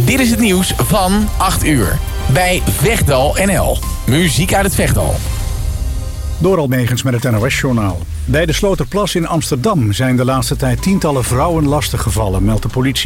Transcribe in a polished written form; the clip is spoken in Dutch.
Dit is het nieuws van 8 uur. Bij Vechtdal NL. Muziek uit het Vechtdal. Door Almegens met het NOS-journaal. Bij de Sloterplas in Amsterdam zijn de laatste tijd tientallen vrouwen lastiggevallen, meldt de politie.